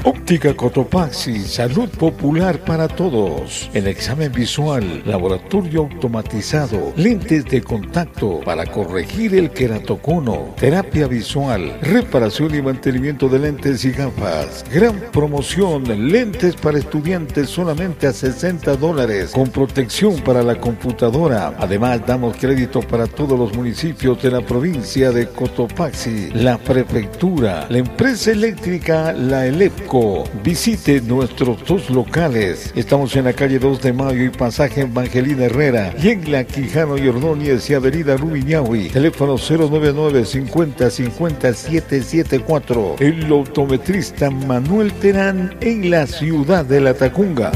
Óptica Cotopaxi, salud popular para todos. El examen visual, laboratorio automatizado, lentes de contacto para corregir el queratocono, terapia visual, reparación y mantenimiento de lentes y gafas. Gran promoción, lentes para estudiantes solamente a $60, con protección para la computadora. Además, damos crédito para todos los municipios de la provincia de Cotopaxi, la prefectura, la empresa eléctrica, la ELEPCO. Visite nuestros dos locales. Estamos en la calle 2 de Mayo y pasaje Evangelina Herrera, y en la Quijano y Ordóñez y avenida Rumiñahui. Teléfono 099 50 50 774. El optometrista Manuel Terán en la ciudad de La Tacunga.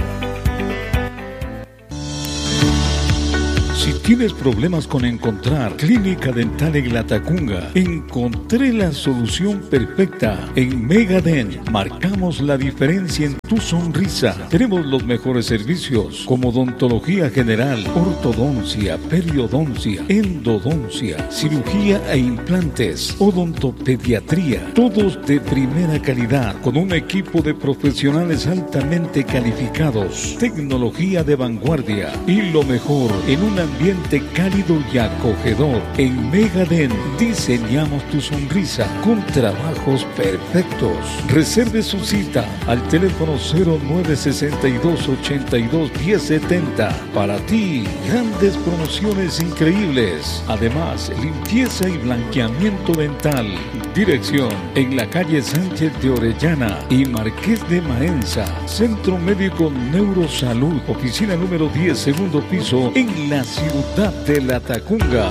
Si tienes problemas con encontrar clínica dental en La Tacunga, encontré la solución perfecta. En Megadent marcamos la diferencia en tu sonrisa. Tenemos los mejores servicios como odontología general, ortodoncia, periodoncia, endodoncia, cirugía e implantes, odontopediatría, todos de primera calidad, con un equipo de profesionales altamente calificados, tecnología de vanguardia y lo mejor, en un ambiente cálido y acogedor. En Megadent diseñamos tu sonrisa con trabajos perfectos. Reserve su cita al teléfono 0962 82 1070. Para ti, grandes promociones increíbles. Además, limpieza y blanqueamiento dental. Dirección en la calle Sánchez de Orellana y Marqués de Maenza. Centro Médico Neurosalud, oficina número 10, segundo piso, en la ciudad de La Tacunga.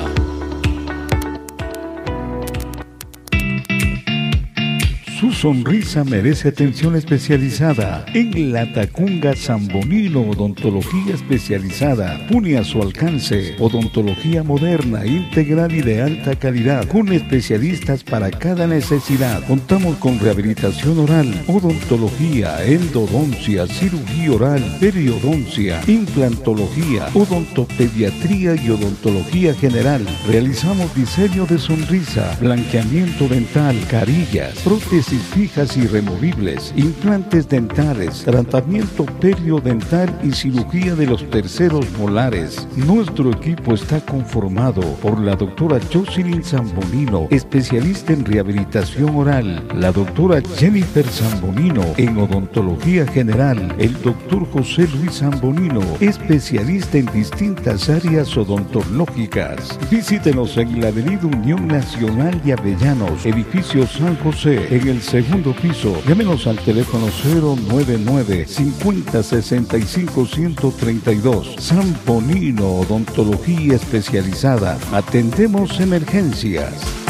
Su sonrisa merece atención especializada. En La Tacunga, Zambonino, odontología especializada. Pone a su alcance odontología moderna, integral y de alta calidad, con especialistas para cada necesidad. Contamos con rehabilitación oral, odontología, endodoncia, cirugía oral, periodoncia, implantología, odontopediatría y odontología general. Realizamos diseño de sonrisa, blanqueamiento dental, carillas, prótesis fijas y removibles, implantes dentales, tratamiento periodental y cirugía de los terceros molares. Nuestro equipo está conformado por la doctora Jocelyn Zambonino, especialista en rehabilitación oral, la doctora Jennifer Zambonino en odontología general, el doctor José Luis Zambonino, especialista en distintas áreas odontológicas. Visítenos en la avenida Unión Nacional de Avellanos, edificio San José, en el segundo piso. Llámenos al teléfono 099 50 65 132. Zambonino, odontología especializada. Atendemos emergencias.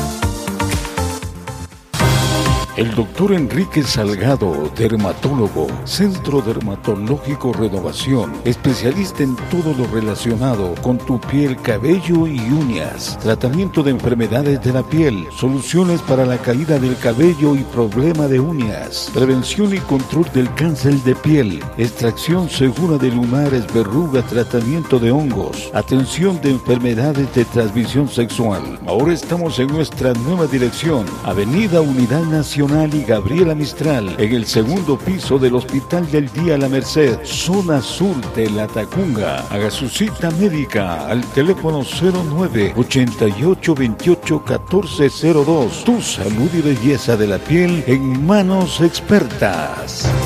El doctor Enrique Salgado, dermatólogo, Centro Dermatológico Renovación, especialista en todo lo relacionado con tu piel, cabello y uñas, tratamiento de enfermedades de la piel, soluciones para la caída del cabello y problema de uñas, prevención y control del cáncer de piel, extracción segura de lunares, verrugas, tratamiento de hongos, atención de enfermedades de transmisión sexual. Ahora estamos en nuestra nueva dirección, Avenida Unidad Nacional y Gabriela Mistral, en el segundo piso del Hospital del Día La Merced, zona sur de La Tacunga. Haga su cita médica al teléfono 09 88 28 1402. Tu salud y belleza de la piel en manos expertas.